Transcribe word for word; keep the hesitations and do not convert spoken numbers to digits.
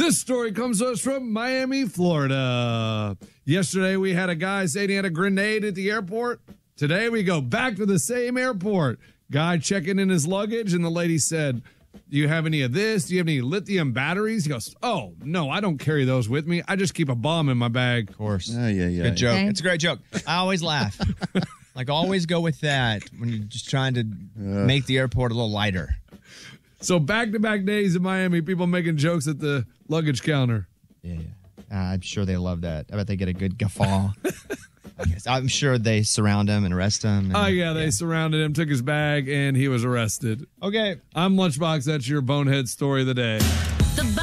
This story comes to us from Miami, Florida. Yesterday, we had a guy saying he had a grenade at the airport. Today, we go back to the same airport. Guy checking in his luggage, and the lady said, do you have any of this? Do you have any lithium batteries? He goes, oh, no, I don't carry those with me. I just keep a bomb in my bag. Of course. Oh, yeah, yeah. Good joke. Okay. It's a great joke. I always laugh. Like, always go with that when you're just trying to Uh. make the airport a little lighter. So back-to-back days in Miami, people making jokes at the luggage counter. Yeah, yeah. Uh, I'm sure they love that. I bet they get a good guffaw. I guess. I'm sure they surround him and arrest him. And, Oh, yeah, they surrounded him, took his bag, and he was arrested. Okay. I'm Lunchbox. That's your bonehead story of the day.